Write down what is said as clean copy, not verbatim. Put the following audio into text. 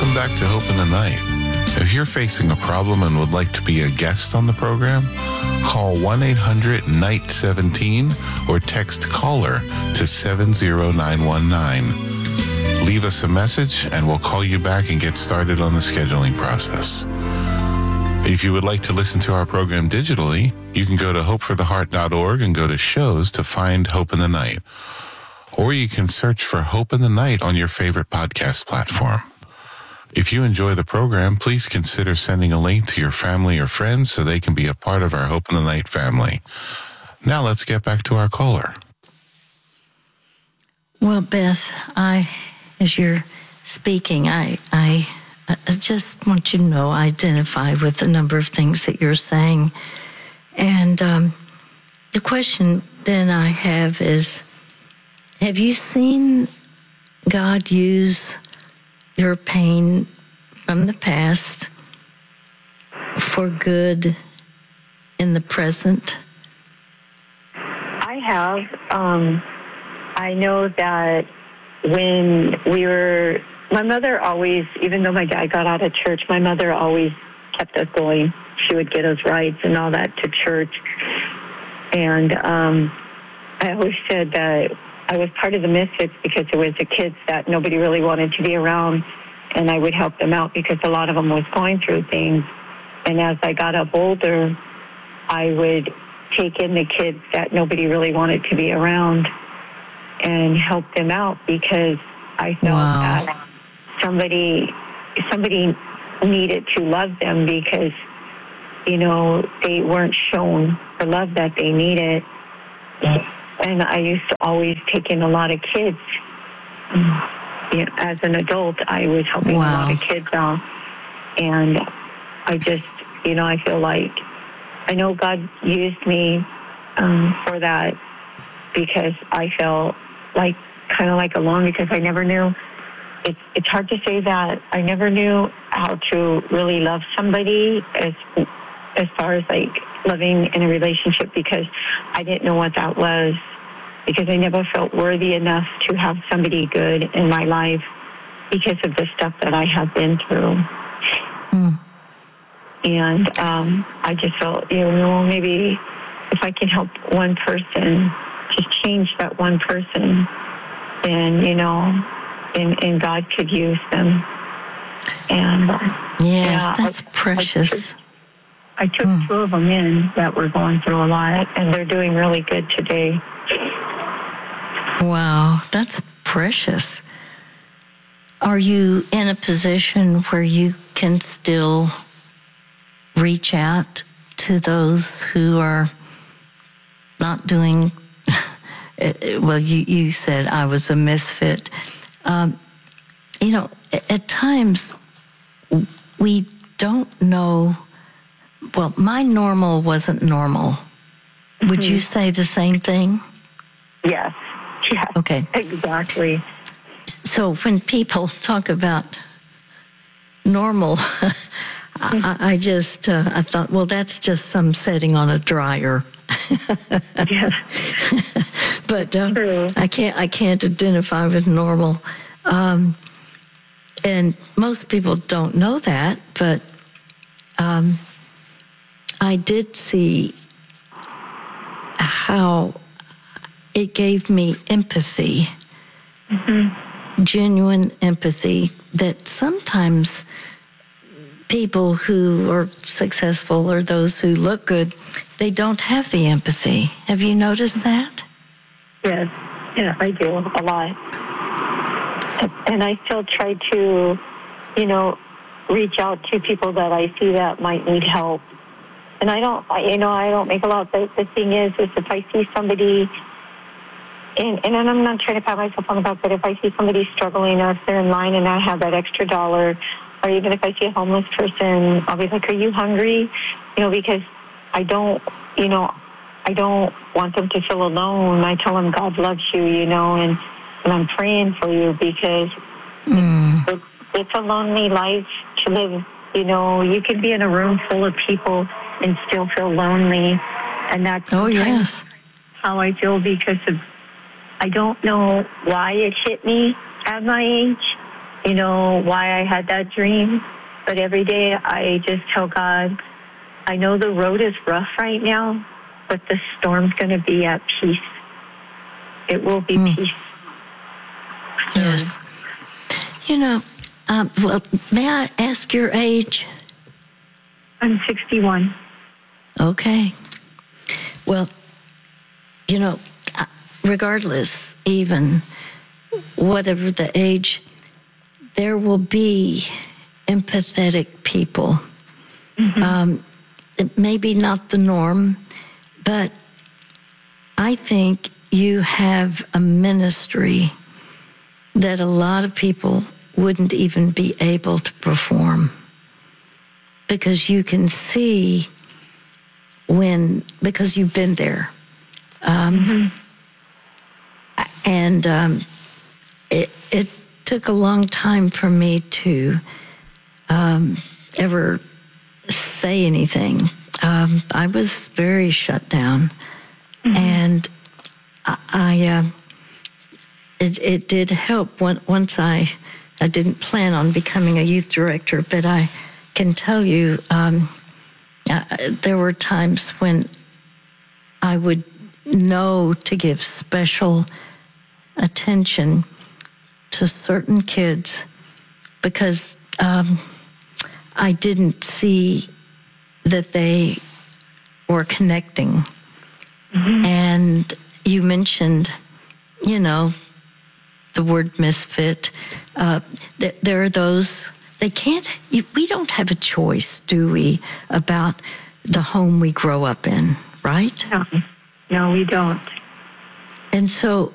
Welcome back to Hope in the Night. If you're facing a problem and would like to be a guest on the program, call 1-800-NIGHT-17 or text CALLER to 70919. Leave us a message and we'll call you back and get started on the scheduling process. If you would like to listen to our program digitally, you can go to hopefortheheart.org and go to shows to find Hope in the Night. Or you can search for Hope in the Night on your favorite podcast platform. If you enjoy the program, please consider sending a link to your family or friends so they can be a part of our Hope in the Night family. Now let's get back to our caller. Well, Beth, as you're speaking, I just want you to know I identify with a number of things that you're saying. And the question then I have is, have you seen God use your pain from the past for good in the present? I have. I know that when my mother always, even though my dad got out of church, my mother always kept us going. She would get us rides and all that to church. And I always said that I was part of the Misfits because it was the kids that nobody really wanted to be around, and I would help them out because a lot of them was going through things. And as I got up older, I would take in the kids that nobody really wanted to be around and help them out because I felt that somebody needed to love them because, you know, they weren't shown the love that they needed. And I used to always take in a lot of kids. You know, as an adult, I was helping a lot of kids out. And I just, you know, I feel like I know God used me for that because I felt like kind of like alone because I never knew. It's hard to say that I never knew how to really love somebody as far as like loving in a relationship because I didn't know what that was because I never felt worthy enough to have somebody good in my life because of the stuff that I have been through. And I just felt, you know, maybe if I can help one person, just change that one person, then, you know, and God could use them. And yes, that's precious. I took two of them in that were going through a lot, and they're doing really good today. Wow, that's precious. Are you in a position where you can still reach out to those who are not doing, well, you said I was a misfit. You know, at times we don't know, well, my normal wasn't normal. Would you say the same thing? Yes. Yeah. Okay. Exactly. So when people talk about normal, I thought, well, that's just some setting on a dryer. Yeah. But I can't identify with normal. And most people don't know that, but I did see how it gave me empathy, genuine empathy, that sometimes people who are successful or those who look good, they don't have the empathy. Have you noticed that? Yes. Yeah, I do a lot. And I still try to, you know, reach out to people that I see that might need help. And I don't make a lot. The thing is if I see somebody, and I'm not trying to pat myself on the back, but if I see somebody struggling or if they're in line and I have that extra dollar, or even if I see a homeless person, I'll be like, are you hungry? You know, because I don't want them to feel alone. I tell them God loves you, you know, and I'm praying for you because it's a lonely life to live. You know, you can be in a room full of people and still feel lonely. And that's how I feel because I don't know why it hit me at my age, you know, why I had that dream. But every day I just tell God, I know the road is rough right now, but the storm's going to be at peace. It will be peace. Yes. You know, well, may I ask your age? I'm 61. Okay. Well, you know, regardless, even whatever the age, there will be empathetic people. It may be not the norm, but I think you have a ministry that a lot of people wouldn't even be able to perform, because you can see because you've been there. And it took a long time for me to ever say anything. I was very shut down, and it did help once I didn't plan on becoming a youth director, but I can tell you there were times when I would know to give special attention to certain kids because I didn't see that they were connecting. And you mentioned, you know, the word misfit. There are those, we don't have a choice, do we, about the home we grow up in, right? No, we don't. And so